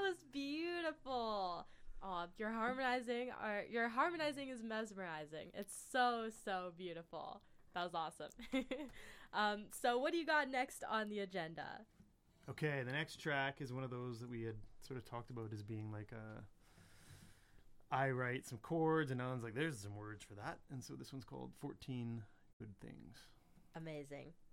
was beautiful. Oh, your harmonizing is mesmerizing. It's so beautiful. That was awesome. So what do you got next on the agenda? Okay, the next track is one of those that we had sort of talked about as being like I write some chords and Alan's like, there's some words for that. And so this one's called 14 Good Things. Amazing.